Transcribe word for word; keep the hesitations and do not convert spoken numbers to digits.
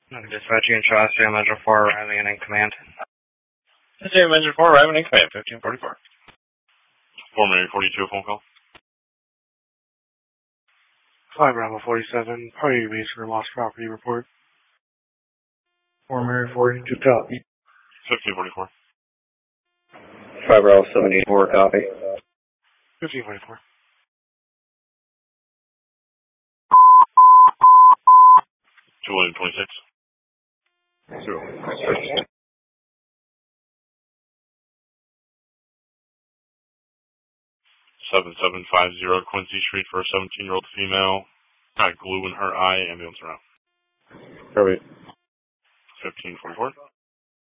Dispatching and Shasta, Metro four arriving and in command. J Metro four arriving in command, fifteen forty-four. four Mary forty-two, phone call. five Bravo forty-seven, party base for lost property report. four Mary forty-two, copy. fifteen forty-four. five Bravo seventy-four, copy. fifteen forty-four. two William twenty-six. Zero. seven seven five zero Quincy Street for a seventeen-year-old female. Got glue in her eye, ambulance around. Copy. fifteen forty-four.